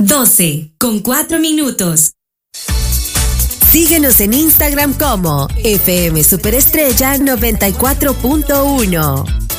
12:04. Síguenos en Instagram como FM Superestrella 94.1.